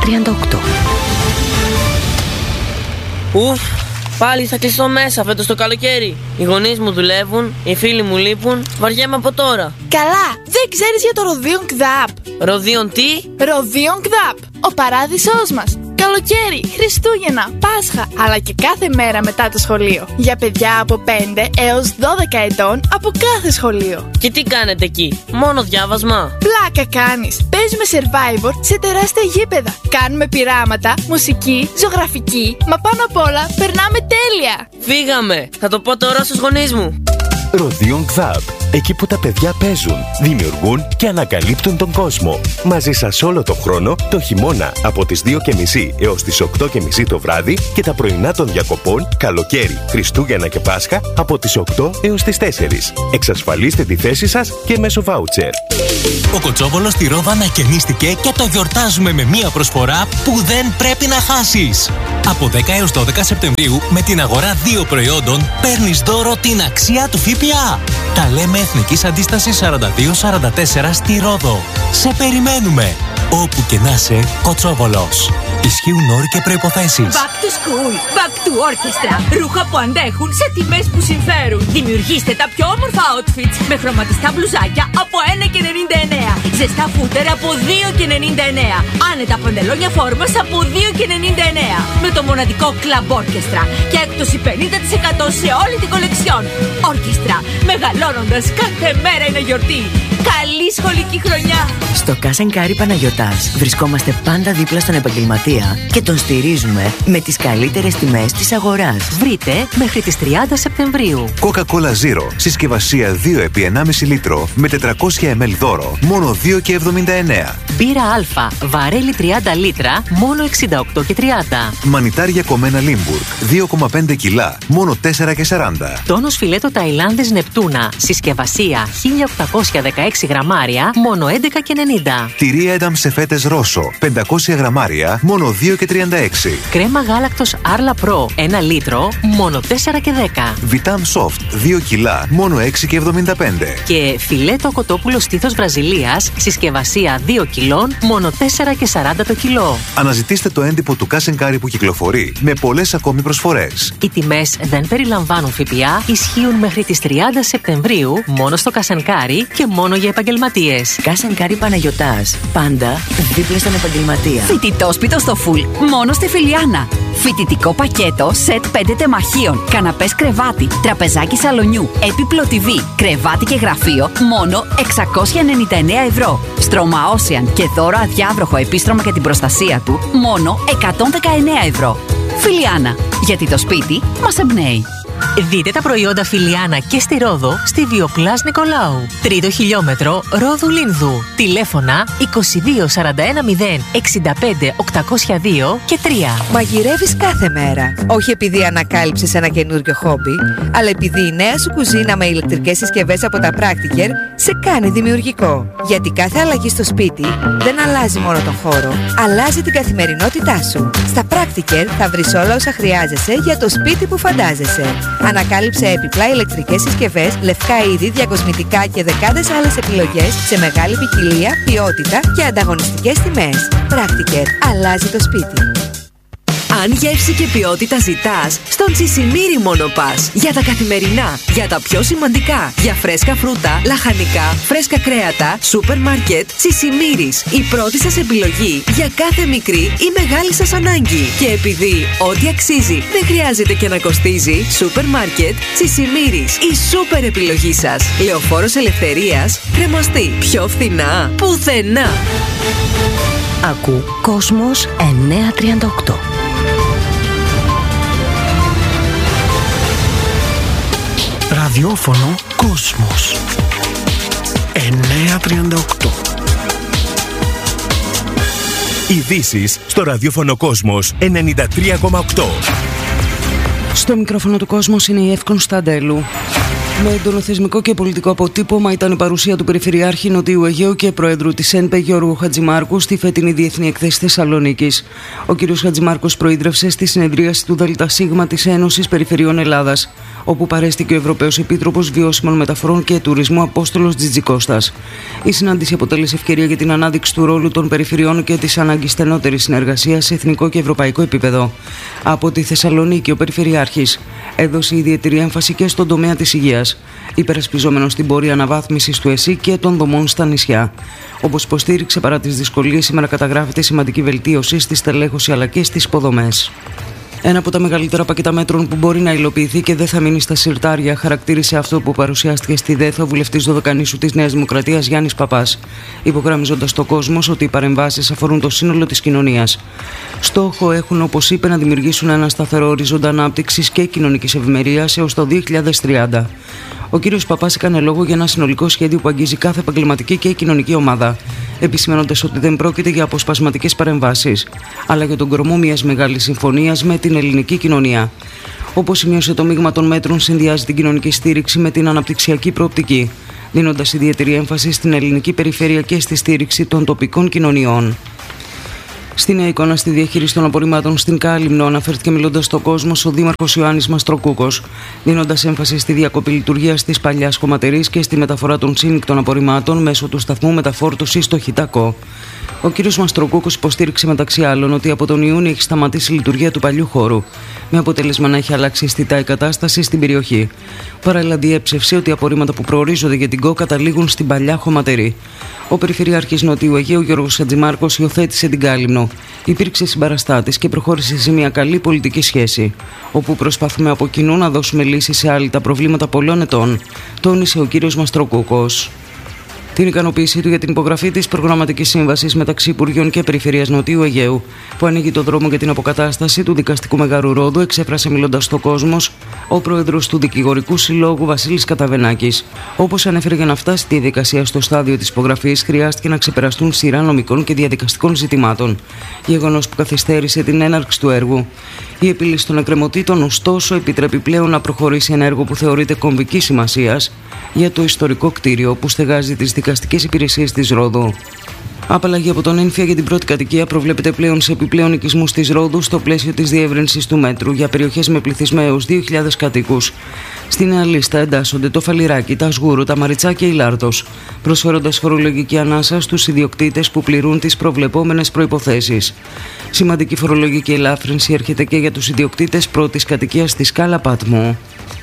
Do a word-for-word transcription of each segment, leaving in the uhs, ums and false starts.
τριάντα οκτώ. Ουφ, πάλι θα κλειστώ μέσα φέτος το καλοκαίρι. Οι γονείς μου δουλεύουν, οι φίλοι μου λείπουν, βαριέμαι από τώρα. Καλά, δεν ξέρεις για το Ροδίον Κδάπ? Ροδίον τι? Ροδίον Κδάπ, ο παράδεισός μας. Καλοκαίρι, Χριστούγεννα, Πάσχα, αλλά και κάθε μέρα μετά το σχολείο. Για παιδιά από πέντε έως δώδεκα ετών από κάθε σχολείο. Και τι κάνετε εκεί, μόνο διάβασμα? Πλάκα κάνεις. Παίζουμε Survivor σε τεράστια γήπεδα. Κάνουμε πειράματα, μουσική, ζωγραφική, μα πάνω απ' όλα περνάμε τέλεια. Φύγαμε, θα το πω τώρα στους γονείς μου. Ροδίον Κδάπ. Εκεί που τα παιδιά παίζουν, δημιουργούν και ανακαλύπτουν τον κόσμο. Μαζί σας όλο το χρόνο, το χειμώνα από τις δύο και μισή έως τις οκτώ και μισή το βράδυ και τα πρωινά των διακοπών, καλοκαίρι, Χριστούγεννα και Πάσχα από τις οκτώ έως τις τέσσερις. Εξασφαλίστε τη θέση σας και μέσω βάουτσερ. Ο Κοτσόβολος στη Ρόδο ανακαινίστηκε και το γιορτάζουμε με μία προσφορά που δεν πρέπει να χάσεις. Από δέκα έως δώδεκα Σεπτεμβρίου, με την αγορά δύο προϊόντων, παίρνεις δώρο την αξία του ΦΠΑ. Τα λέμε Εθνικής Αντίστασης σαράντα δύο σαράντα τέσσερα στη Ρόδο. Σε περιμένουμε! Όπου και να είσαι, Κοτσόβολος. Ισχύουν όροι και προϋποθέσεις. Back to school, back to orchestra. Ρούχα που αντέχουν σε τιμές που συμφέρουν. Δημιουργήστε τα πιο όμορφα outfits με χρωματιστά μπλουζάκια από ένα και ενενήντα εννέα. Ζεστά φούτερ από δύο και ενενήντα εννέα. Άνετα παντελόνια φόρμας από δύο και ενενήντα εννέα. Με το μοναδικό Club Orchestra. Και έκπτωση πενήντα τοις εκατό σε όλη την κολεξιόν. Orchestra. Μεγαλώνοντας κάθε μέρα είναι γιορτή. Καλή σχολική χρονιά. Στο Κάσενκάρι Παναγιωτάς βρισκόμαστε πάντα δίπλα στον επαγγελματία και τον στηρίζουμε με τις καλύτερες τιμές της αγοράς. Βρείτε μέχρι τις τριάντα Σεπτεμβρίου. Coca-Cola Zero, συσκευασία δύο επί ενάμιση λίτρο με τετρακόσια μιλιλίτρα δώρο, μόνο δύο και εβδομήντα εννέα. Μπύρα Α, βαρέλι τριάντα λίτρα, μόνο εξήντα οκτώ και τριάντα. Μανιτάρια κομμένα Λίμπουργκ, δύο κόμμα πέντε κιλά, μόνο τέσσερα και σαράντα. Τόνος φιλέτο Ταϊλάνδης Νεπτούνα, συσκευασία χίλια οκτακόσια δεκαέξι γραμμάρια, μόνο έντεκα και ενενήντα. Τυρί Ένταμ σε φέτες Ρώσο, πεντακόσια γραμμάρια, μόνο δύο και τριάντα έξι. Κρέμα γάλακτος Arla Pro, ένα λίτρο, μόνο τέσσερα και δέκα. Vitam Soft, δύο κιλά, μόνο έξι και εβδομήντα πέντε. Και φιλέτο κοτόπουλο στήθος Βραζιλίας, συσκευασία δύο κιλών, μόνο τέσσερα και σαράντα το κιλό. Αναζητήστε το έντυπο του Κάσενκάρι που κυκλοφορεί με πολλές ακόμη προσφορές. Οι τιμές δεν περιλαμβάνουν ΦΠΑ, ισχύουν μέχρι τις τριάντα Σεπτεμβρίου, μόνο στο Κάσενκάρι και μόνο για επαγγελματίες. Κάσενκάρι Παναγιωτάς, πάντα δίπλα στον επαγγελματία. Φοιτητόσπιτο στο Full, μόνο στη Φιλιάνα. Φοιτητικό πακέτο, σετ πέντε τεμαχίων, καναπές κρεβάτι, τραπεζάκι σαλονιού, έπιπλο τι βι, κρεβάτι και γραφείο, μόνο εξακόσια ενενήντα εννέα ευρώ. Στρώμα Ocean και δώρο αδιάβροχο επίστρωμα για την προστασία του, μόνο εκατόν δεκαεννέα ευρώ. Φιλιάνα, γιατί το σπίτι μας εμπνέει. Δείτε τα προϊόντα Φιλιάνα και στη Ρόδο στη Βιοπλάς Νικολάου. Τρίτο χιλιόμετρο Ρόδου Λίνδου. Τηλέφωνα είκοσι δύο σαράντα ένα μηδέν εξήντα πέντε οκτακόσια δύο και τρία. Μαγειρεύεις κάθε μέρα. Όχι επειδή ανακάλυψες ένα καινούριο χόμπι, αλλά επειδή η νέα σου κουζίνα με ηλεκτρικές συσκευές από τα Practiker σε κάνει δημιουργικό. Γιατί κάθε αλλαγή στο σπίτι δεν αλλάζει μόνο τον χώρο, αλλάζει την καθημερινότητά σου. Στα Practiker θα βρεις όλα όσα χρειάζεσαι για το σπίτι που φαντάζεσαι. Ανακάλυψε έπιπλα, ηλεκτρικές συσκευές, λευκά είδη, διακοσμητικά και δεκάδες άλλες επιλογές σε μεγάλη ποικιλία, ποιότητα και ανταγωνιστικές τιμές. Practiker. Αλλάζει το σπίτι. Αν γεύση και ποιότητα ζητάς, στον Τσισιμίρι μόνο πας. Για τα καθημερινά, για τα πιο σημαντικά, για φρέσκα φρούτα, λαχανικά, φρέσκα κρέατα, σούπερ μάρκετ, Τσισιμίρις. Η πρώτη σας επιλογή για κάθε μικρή ή μεγάλη σας ανάγκη. Και επειδή ό,τι αξίζει δεν χρειάζεται και να κοστίζει, σούπερ μάρκετ, Τσισιμίρις. Η σούπερ επιλογή σας. Λεωφόρος Ελευθερίας, κρεμαστή. Πιο φθηνά, πουθενά. Ακού Κόσμος εννιακόσια τριάντα οκτώ. Ραδιόφωνο Κόσμος εννιακόσια τριάντα οκτώ. Ειδήσεις στο ραδιόφωνο Κόσμος ενενήντα τρία κόμμα οκτώ. Στο μικρόφωνο του Κόσμος είναι η Εύκον Σταντέλου. Με έντονο θεσμικό και πολιτικό αποτύπωμα ήταν η παρουσία του Περιφερειάρχη Νοτιού Αιγαίου και Προέδρου της ΕΝΠΕ Γιώργου Χατζημάρκου στη φετινή Διεθνή Εκθέση Θεσσαλονίκης. Ο κ. Χατζημάρκος προείδρευσε στη συνεδρίαση του ΔΣ της Ένωσης Περιφερειών Ελλάδας, όπου παρέστηκε ο Ευρωπαίος Επίτροπος Βιώσιμων Μεταφορών και Τουρισμού Απόστολος Τζιτζικώστας. Η συνάντηση αποτέλεσε ευκαιρία για την ανάδειξη του ρόλου των περιφερειών και της ανάγκης στενότερης συνεργασίας σε εθνικό και ευρωπαϊκό επίπεδο. Από τη Θεσσαλονίκη, ο Περιφερειάρχης έδωσε ιδιαίτερη έμφαση και στον τομέα της υγείας, υπερασπιζόμενος την πορεία αναβάθμισης του ΕΣΥ και των δομών στα νησιά. Όπως υποστήριξε, παρά τις δυσκολίες, σήμερα καταγράφεται σημαντική βελτίωση στη στελέχωση αλλά και στις υποδομές. Ένα από τα μεγαλύτερα πακέτα μέτρων που μπορεί να υλοποιηθεί και δεν θα μείνει στα συρτάρια, χαρακτήρισε αυτό που παρουσιάστηκε στη ΔΕΘ ο βουλευτής Δωδεκανήσου της Νέας Δημοκρατίας Γιάννης Παπάς, υπογραμμίζοντας στο κόσμο ότι οι παρεμβάσεις αφορούν το σύνολο της κοινωνίας. Στόχο έχουν, όπως είπε, να δημιουργήσουν ένα σταθερό ορίζοντα ανάπτυξης και κοινωνικής ευημερίας έως το δύο χιλιάδες τριάντα. Ο κ. Παπάς έκανε λόγο για ένα συνολικό σχέδιο που αγγίζει κάθε επαγγελματική και κοινωνική ομάδα, επισημαίνοντας ότι δεν πρόκειται για αποσπασματικές παρεμβάσεις, αλλά για τον κορμό μιας μεγάλης συμφωνίας με την ελληνική κοινωνία. Όπως σημείωσε, το μείγμα των μέτρων συνδυάζει την κοινωνική στήριξη με την αναπτυξιακή προοπτική, δίνοντας ιδιαίτερη έμφαση στην ελληνική περιφέρεια και στη στήριξη των τοπικών κοινωνιών. Στη νέα εικόνα στη διαχείριση των απορριμμάτων στην Κάλυμνο αναφέρθηκε μιλώντας στον κόσμο ο Δήμαρχος Ιωάννης Μαστροκούκος, δίνοντας έμφαση στη διακοπή λειτουργίας της παλιάς χωματερής και στη μεταφορά των σύνοικων απορριμμάτων μέσω του σταθμού μεταφόρτωσης στο Χιτακό. Ο κ. Μαστροκούκος υποστήριξε μεταξύ άλλων ότι από τον Ιούνιο έχει σταματήσει η λειτουργία του παλιού χώρου, με αποτέλεσμα να έχει αλλάξει αισθητά η κατάσταση στην περιοχή. Παράλληλα, διέψευσε ότι απορρίμματα που προορίζονται για την ΚΟ καταλήγουν στην παλιά χωματερή. Ο Περιφερειάρχης Νοτιού Αιγαίου Γιώργος Χατζημάρκος υιοθέτησε την Κάλυμνο. Υπήρξε συμπαραστάτης και προχώρησε σε μια καλή πολιτική σχέση, όπου προσπαθούμε από κοινού να δώσουμε λύσεις σε άλλη τα προβλήματα πολλών ετών, τόνισε ο κ. Μαστροκούκος. Την ικανοποίησή του για την υπογραφή της προγραμματικής σύμβασης μεταξύ Υπουργείων και Περιφερειάς Νοτιού Αιγαίου, που ανοίγει το δρόμο για την αποκατάσταση του δικαστικού Μεγάρου Ρόδου, εξέφρασε μιλώντας στο κόσμο ο πρόεδρος του Δικηγορικού Συλλόγου Βασίλης Καταβενάκης. Όπως ανέφερε, για να φτάσει τη διαδικασία στο στάδιο της υπογραφής, χρειάστηκε να ξεπεραστούν σειρά νομικών και διαδικαστικών ζητημάτων, γεγονός που καθυστέρησε την έναρξη του έργου. Η επίλυση των εκκρεμωτήτων, ωστόσο, επιτρέπει πλέον να προχωρήσει ένα έργο που θεωρείται κομβικής σημασίας για το ιστορικό κτίριο που στεγάζει τις δικαστικές υπηρεσίες της Ρόδου. Απαλλαγή από τον έμφυα για την πρώτη κατοικία προβλέπεται πλέον σε επιπλέον οικισμούς της Ρόδου στο πλαίσιο της διεύρυνσης του μέτρου για περιοχές με πληθυσμό έως δύο χιλιάδες κατοίκους. Στη νέα λίστα εντάσσονται το Φαλιράκι, τα Σγούρου, τα Μαριτσά και η Λάρτος, προσφέροντας φορολογική ανάσα στους ιδιοκτήτες που πληρούν τις προβλεπόμενες προϋποθέσεις. Σημαντική φορολογική ελάφρυνση έρχεται και για τους ιδιοκτήτες πρώτης κατοικίας στη Σκάλα Πάτμου.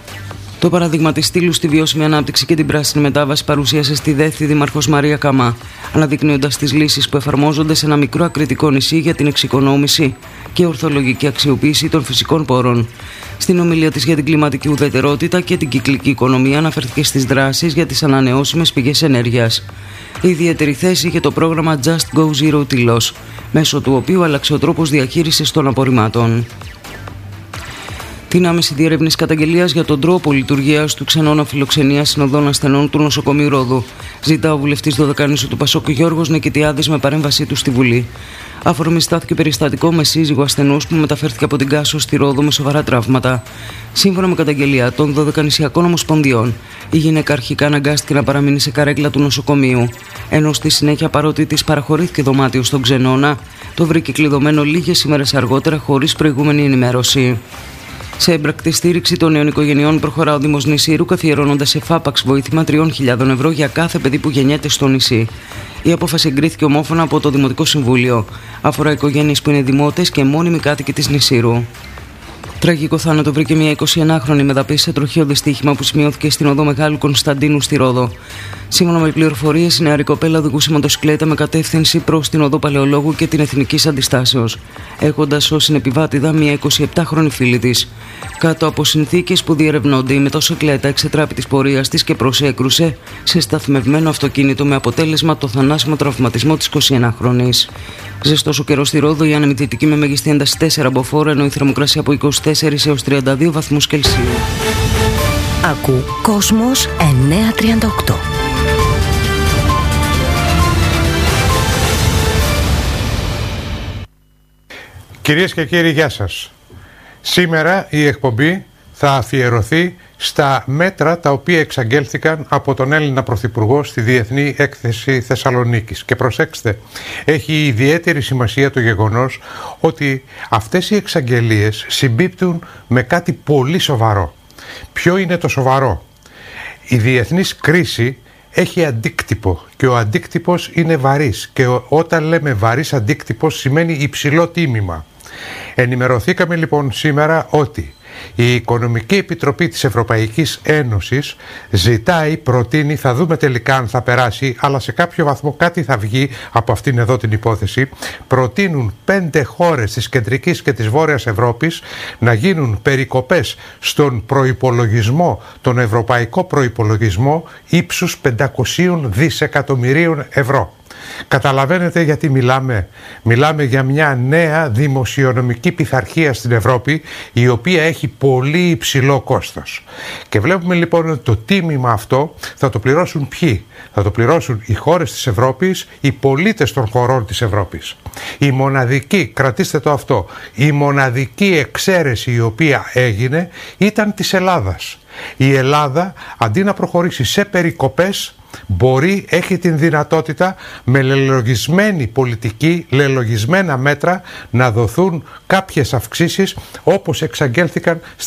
Το παράδειγμα της στήλου στη βιώσιμη ανάπτυξη και την πράσινη μετάβαση παρουσίασε στη ΔΕΘ η Δήμαρχος Μαρία Καμά, αναδεικνύοντας τις λύσεις που εφαρμόζονται σε ένα μικρό ακριτικό νησί για την εξοικονόμηση και ορθολογική αξιοποίηση των φυσικών πόρων. Στην ομιλία της για την κλιματική ουδετερότητα και την κυκλική οικονομία αναφέρθηκε στις δράσεις για τις ανανεώσιμες πηγές ενέργειας. Η ιδιαίτερη θέση είχε το πρόγραμμα Just Go Zero Tilos, μέσω του οποίου άλλαξε ο τρόπος διαχείρισης των απορριμμάτων. Την άμεση διερεύνηση καταγγελίας για τον τρόπο λειτουργίας του ξενώνα φιλοξενίας συνοδών ασθενών του νοσοκομείου Ρόδου ζητά ο βουλευτής Δωδεκανήσου του Πασόκ Γιώργος Νικητιάδης με παρέμβασή του στη Βουλή. Αφορμή στάθηκε περιστατικό με σύζυγο ασθενούς που μεταφέρθηκε από την Κάσο στη Ρόδο με σοβαρά τραύματα. Σύμφωνα με καταγγελία των Δωδεκανησιακών Ομοσπονδιών, η γυναίκα αρχικά αναγκάστηκε να παραμείνει σε καρέκλα του νοσοκομείου, ενώ στη συνέχεια, παρότι της παραχωρήθηκε δωμάτιο στον ξενώνα, το βρήκε κλειδωμένο λίγες ημέρες αργότερα χωρίς προηγούμενη ενημέρωση. Σε έμπρακτη στήριξη των νέων οικογενειών προχωρά ο Δήμος Νησίρου, καθιερώνοντας σε φάπαξ βοήθημα τριών χιλιάδων ευρώ για κάθε παιδί που γεννιέται στο νησί. Η απόφαση εγκρίθηκε ομόφωνα από το Δημοτικό Συμβούλιο. Αφορά οικογένειες που είναι δημότες και μόνιμοι κάτοικοι της Νησίρου. Τραγικό θάνατο βρήκε μια εικοσιενάχρονη μεδαπή σε τροχαίο δυστύχημα που σημειώθηκε στην οδό Μεγάλου Κωνσταντίνου στη Ρόδο. Σύμφωνα με πληροφορίες, η νεαρή κοπέλα οδηγούσε μοτοσυκλέτα με κατεύθυνση προς την οδό Παλαιολόγου και την Εθνικής Αντιστάσεως, έχοντας ως συνεπιβάτηδα μια εικοσιεπτάχρονη φίλη της. Κάτω από συνθήκες που διερευνώνται, η μοτοσυκλέτα εξετράπη της πορείας της και προσέκρουσε σε σταθμευμένο αυτοκίνητο με αποτέλεσμα το θανάσιμο τραυματισμό της εικοσιενάχρονης. Ζεστός ο καιρός στη Ρόδο, η άνεμη δυτική με μέγιστη ένταση τέσσερα μποφόρ, ενώ η θερμοκρασία από είκοσι τέσσερα έως τριάντα δύο βαθμούς Κελσίου. Ακού Κόσμος εννιακόσια τριάντα οκτώ. Κυρίες και κύριοι, γεια σας. Σήμερα η εκπομπή θα αφιερωθεί στα μέτρα τα οποία εξαγγέλθηκαν από τον Έλληνα Πρωθυπουργό στη Διεθνή Έκθεση Θεσσαλονίκης. Και προσέξτε, έχει ιδιαίτερη σημασία το γεγονός ότι αυτές οι εξαγγελίες συμπίπτουν με κάτι πολύ σοβαρό. Ποιο είναι το σοβαρό? Η διεθνής κρίση έχει αντίκτυπο και ο αντίκτυπος είναι βαρύς, και όταν λέμε βαρύς αντίκτυπος σημαίνει υψηλό τίμημα. Ενημερωθήκαμε λοιπόν σήμερα ότι η Οικονομική Επιτροπή της Ευρωπαϊκής Ένωσης ζητάει, προτείνει, θα δούμε τελικά αν θα περάσει, αλλά σε κάποιο βαθμό κάτι θα βγει από αυτήν εδώ την υπόθεση, προτείνουν πέντε χώρες της Κεντρικής και της Βόρειας Ευρώπης να γίνουν περικοπές στον προϋπολογισμό, τον ευρωπαϊκό προϋπολογισμό ύψους πεντακόσια δισεκατομμυρίων ευρώ. Καταλαβαίνετε γιατί μιλάμε. Μιλάμε για μια νέα δημοσιονομική πειθαρχία στην Ευρώπη, η οποία έχει πολύ υψηλό κόστος. Και βλέπουμε λοιπόν ότι το τίμημα αυτό θα το πληρώσουν ποιοι? Θα το πληρώσουν οι χώρες της Ευρώπης, οι πολίτες των χωρών της Ευρώπης. Η μοναδική, κρατήστε το αυτό, η μοναδική εξαίρεση η οποία έγινε ήταν της Ελλάδας. Η Ελλάδα, αντί να προχωρήσει σε περικοπές, μπορεί, έχει την δυνατότητα με λελογισμένη πολιτική, λελογισμένα μέτρα να δοθούν κάποιες αυξήσεις όπως εξαγγέλθηκαν